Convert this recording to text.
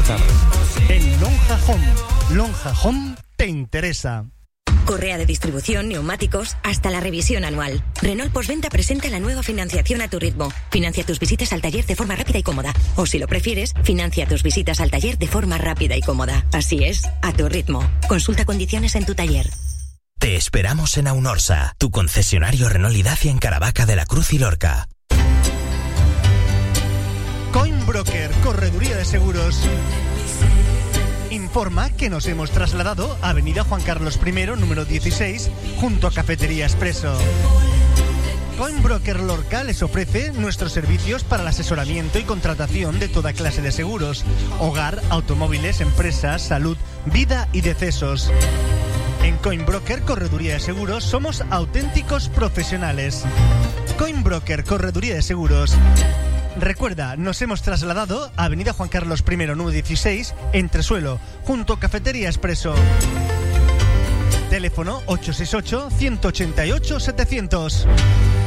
tarde. En Lonja Home. Lonja Home te interesa. Correa de distribución, neumáticos, hasta la revisión anual. Renault Postventa presenta la nueva financiación a tu ritmo. Financia tus visitas al taller de forma rápida y cómoda. O si lo prefieres, financia tus visitas al taller de forma rápida y cómoda. Así es, a tu ritmo. Consulta condiciones en tu taller. Te esperamos en Aunorsa, tu concesionario Renault y Dacia en Caravaca de la Cruz y Lorca. Coinbroker, correduría de seguros. Informa que nos hemos trasladado a Avenida Juan Carlos I, número 16, junto a Cafetería Expreso. Coinbroker Lorca les ofrece nuestros servicios para el asesoramiento y contratación de toda clase de seguros: hogar, automóviles, empresas, salud, vida y decesos. En Coinbroker Correduría de Seguros somos auténticos profesionales. Coinbroker Correduría de Seguros. Recuerda, nos hemos trasladado a Avenida Juan Carlos I, número 16, Entresuelo, junto a Cafetería Expreso. Teléfono 868 188 700.